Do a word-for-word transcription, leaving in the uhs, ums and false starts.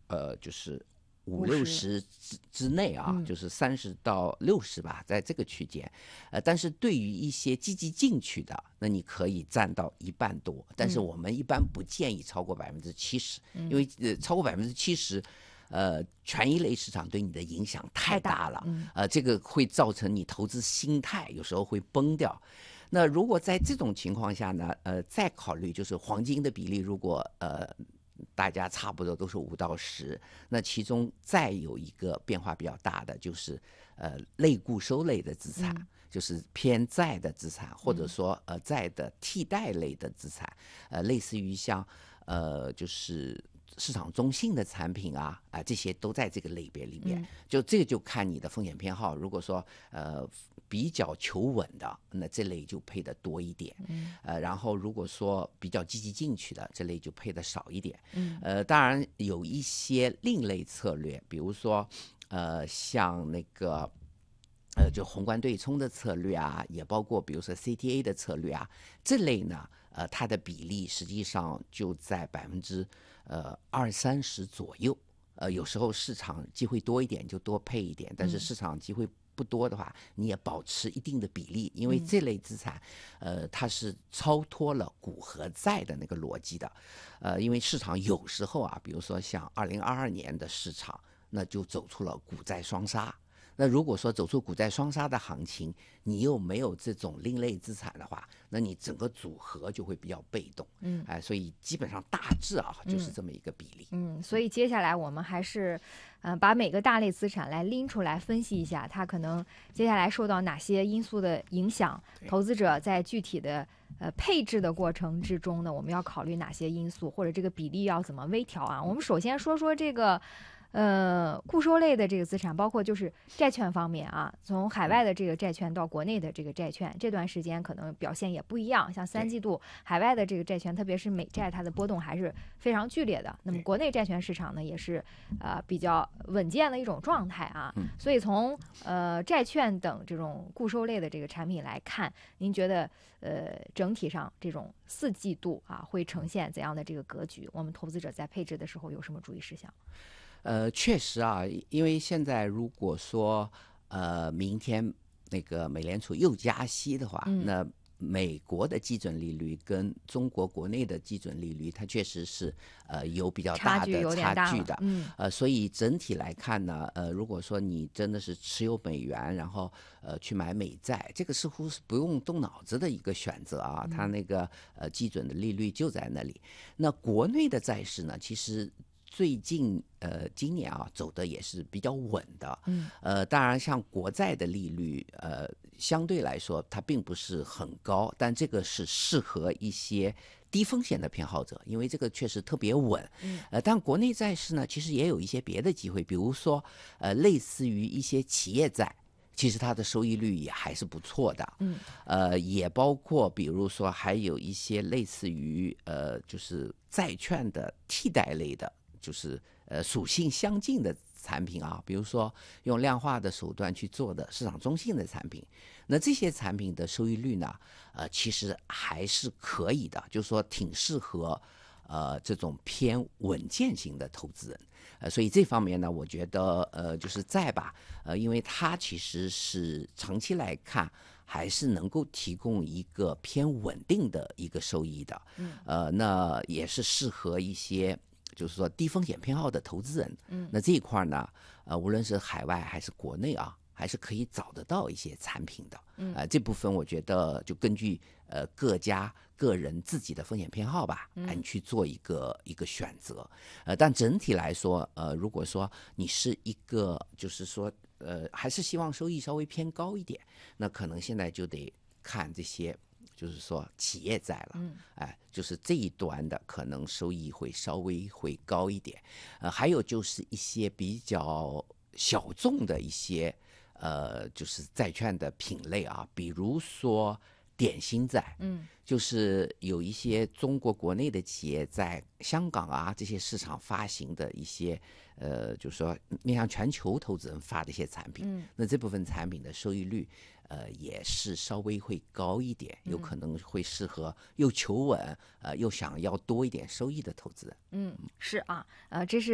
呃就是五六十之之内啊， 嗯、 就是三十到六十吧，在这个区间。呃，但是对于一些积极进取的，那你可以占到一半多。但是我们一般不建议超过百分之七十，因为呃超过百分之七十。呃，权益类市场对你的影响太大了， 太大嗯、 呃，这个会造成你投资心态有时候会崩掉。那如果在这种情况下呢，呃，再考虑就是黄金的比例，如果呃大家差不多都是五到十，那其中再有一个变化比较大的就是呃类固收类的资产。嗯，就是偏债的资产，或者说呃债的替代类的资产，呃，类似于像呃就是市场中性的产品啊啊、呃，这些都在这个类别里面。嗯、就这个就看你的风险偏好。如果说呃比较求稳的，那这类就配的多一点。嗯、呃，然后如果说比较积极进取的，这类就配的少一点。嗯，呃，当然有一些另类策略，比如说呃像那个。呃，就宏观对冲的策略啊，也包括比如说 C T A 的策略啊，这类呢，呃，它的比例实际上就在百分之呃二三十左右。呃，有时候市场机会多一点就多配一点，但是市场机会不多的话，你也保持一定的比例，因为这类资产，呃，它是超脱了股和债的那个逻辑的。呃，因为市场有时候啊，比如说像二零二二年的市场，那就走出了股债双杀。那如果说走出股债双杀的行情，你又没有这种另类资产的话，那你整个组合就会比较被动。嗯，哎、呃，所以基本上大致啊就是这么一个比例。 嗯，嗯所以接下来我们还是，嗯、呃，把每个大类资产来拎出来分析一下，它可能接下来受到哪些因素的影响，投资者在具体的呃配置的过程之中呢，我们要考虑哪些因素，或者这个比例要怎么微调啊？我们首先说说这个。呃，固收类的这个资产，包括就是债券方面啊，从海外的这个债券到国内的这个债券，这段时间可能表现也不一样。像三季度海外的这个债券，特别是美债，它的波动还是非常剧烈的。那么国内债券市场呢，也是呃比较稳健的一种状态啊。所以从呃债券等这种固收类的这个产品来看，您觉得呃整体上这种四季度啊会呈现怎样的这个格局？我们投资者在配置的时候有什么注意事项？ 呃，确实啊，因为现在如果说呃明天那个美联储又加息的话，嗯、那美国的基准利率跟中国国内的基准利率，它确实是呃有比较大的差距的。嗯，呃，所以整体来看呢，呃，如果说你真的是持有美元，然后呃去买美债，这个似乎是不用动脑子的一个选择啊，嗯、它那个呃基准的利率就在那里。那国内的债市呢，其实。最近呃，今年啊走的也是比较稳的，嗯，呃，当然像国债的利率，呃，相对来说它并不是很高，但这个是适合一些低风险的偏好者，因为这个确实特别稳，嗯，呃，但国内债市呢，其实也有一些别的机会，比如说呃，类似于一些企业债。其实它的收益率也还是不错的，嗯，呃，也包括比如说还有一些类似于呃，就是债券的替代类的。就是呃属性相近的产品啊，比如说用量化的手段去做的市场中性的产品，那这些产品的收益率呢，呃，其实还是可以的，就是说挺适合呃这种偏稳健型的投资人，呃，所以这方面呢，我觉得呃就是在吧，呃，因为它其实是长期来看。还是能够提供一个偏稳定的一个收益的，嗯，呃，那也是适合一些。就是说低风险偏好的投资人，嗯，那这一块呢，呃，无论是海外还是国内啊，还是可以找得到一些产品的，嗯，呃，这部分我觉得就根据呃各家个人自己的风险偏好吧，嗯，你去做一个一个选择，呃，但整体来说，呃，如果说你是一个就是说呃还是希望收益稍微偏高一点，那可能现在就得看这些。就是说企业债了，嗯，哎，就是这一端的可能收益会稍微会高一点，呃，还有就是一些比较小众的一些呃，就是债券的品类啊，比如说点心债，嗯，就是有一些中国国内的企业在香港啊这些市场发行的一些呃，就是说面向全球投资人发的一些产品，嗯，那这部分产品的收益率。呃，也是稍微会高一点，有可能会适合又求稳，呃，又想要多一点收益的投资人。 嗯，是啊，呃，这是。